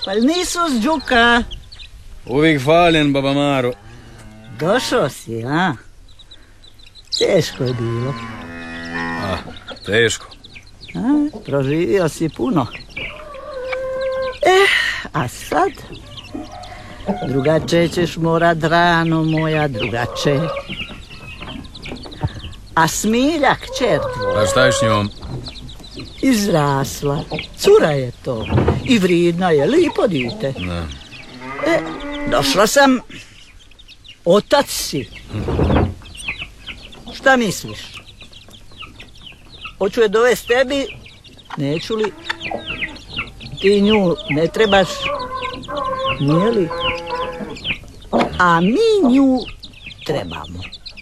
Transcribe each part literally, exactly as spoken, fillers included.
Pa nisu s Đuka? Uvijek faljen, baba Maro. Došao si, a? Teško je bilo. A, teško. A, proživio si puno. Eh, a sad? Drugače ćeš morat rano, moja drugače. A Smilja, kćer tvoja? A šta je s njom? Izrasla. Cura je to. I vridna je, lipo dite. Ne. E, došla sam. Otac si. Šta misliš? Hoću je dovesti tebi? Neću li? Ti nju ne trebaš? Nije li? A mi nju trebamo.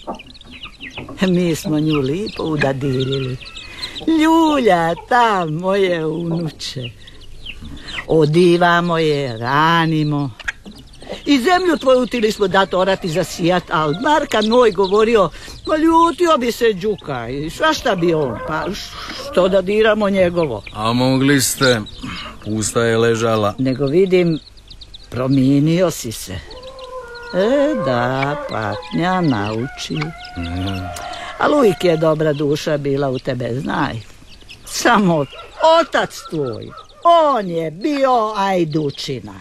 Mi smo nju lipo udadilili. Ljulja, ta moje unuče. Odivamo je, ranimo. I zemlju tvoju tili smo dat orati za sijat, ali Marka moj govorio, ma ljutio bi se Đuka i svašta bi on, pa što da diramo njegovo. A mogli ste, pusta je ležala. Nego vidim, promijenio si se. E da, patnja nauči. Mm. Ali uvijek je dobra duša bila u tebe, znaj. Samo otac tvoj, on je bio ajdučina.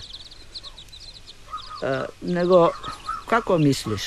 E, nego, kako misliš?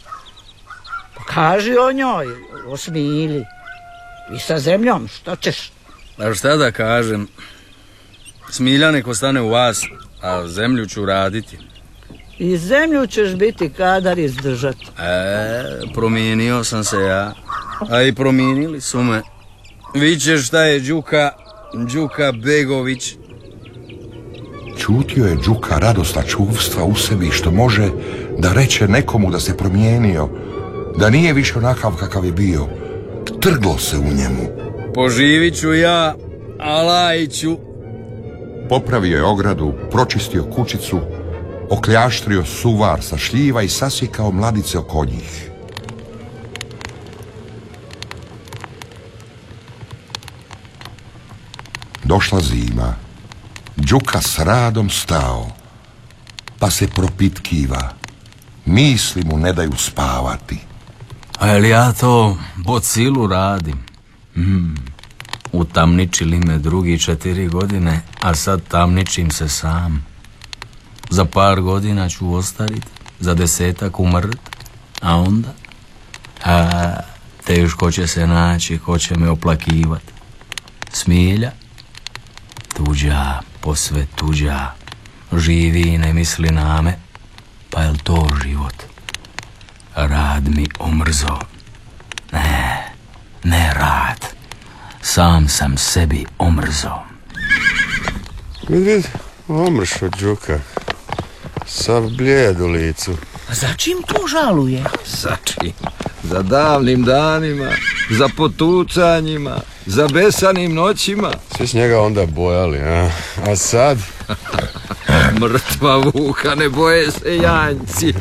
Kaži o njoj, o Smili. I sa zemljom, što ćeš? A šta da kažem? Smilja nek ostane u vas, a zemlju ću raditi. I zemlju ćeš biti kadar izdržati. E, promijenio sam se ja, a i promijenili su me. Vićeš šta je Đuka, Đuka Begović. Čutio je Đuka radosna čuvstva u sebi što može da reče nekomu da se promijenio, da nije više onakav kakav je bio. Trglo se u njemu. Poživit ću ja, Alajiću. Popravio je ogradu, pročistio kućicu, okljaštrio suvar sa šljiva i sasjekao mladice oko njih. Došla zima. Đuka s radom stao, pa se propitkiva. Misli mu ne daju spavati. A jel ja to bocilu radim? Mm. Utamničili me drugi četiri godine, a sad tamničim se sam. Za par godina ću ostariti, za desetak umrt, a onda? A, teško će se naći, ko će me oplakivat. Smilja? Tuđa, posve tuđa, živi i ne misli na me, pa jel to život? Rad mi omrzo. Ne, ne rad. Sam sam sebi omrzo. Vid, vid, omršo Đuka. Sav blijed u licu. A za čim to žaluje? Za čim? Za davnim danima, za potucanjima, za besanim noćima. Svi s njega onda bojali, a, a sad? Mrtva vuka, ne boje se janjci.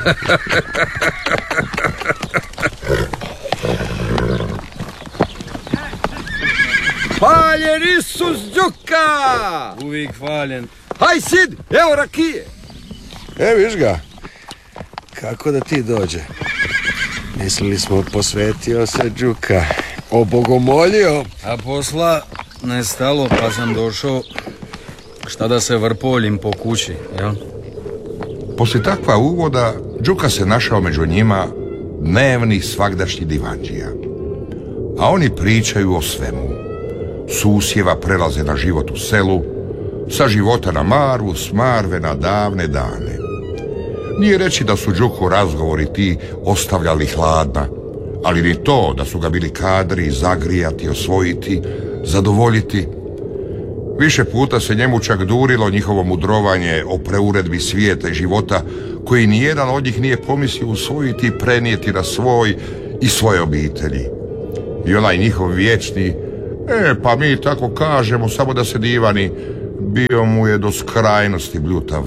Hvaljen Isus Đuka! Uvijek hvaljen. Haj sid, evo rakije. E, viš ga. Kako da ti dođe? Mislili smo posvetio se Đuka. Obogomolio. A posla nestalo, pa sam došao šta da se vrpoljim po kući, jel? Poslije takva uvoda, Đuka se našao među njima dnevnih svagdašnjih divanđija. A oni pričaju o svemu. S usjeva prelaze na život u selu, sa života na Maru, s Marve na davne dane. Nije reći da su Đuku razgovori ti ostavljali hladna, ali ni to da su ga bili kadri zagrijati, osvojiti, zadovoljiti. Više puta se njemu čak durilo njihovo mudrovanje o preuredbi svijeta i života, koji nijedan od njih nije pomislio usvojiti i prenijeti na svoj i svoje obitelji. I onaj njihov vječni, e pa mi tako kažemo samo da se divani, bio mu je do skrajnosti bljutav.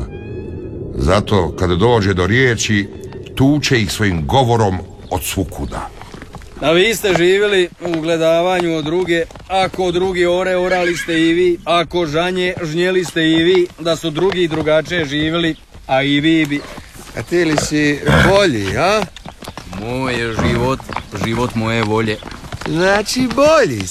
Zato kad dođe do riječi, tuče ih svojim govorom od svukuda. A vi ste živjeli u gledavanju od druge, ako drugi ore, orali ste i vi, ako žanje, žnjeli ste i vi, da su drugi drugačije živjeli, a i vi bi. A ti li si bolji, a? Moj je život, život moje volje. Znači bolji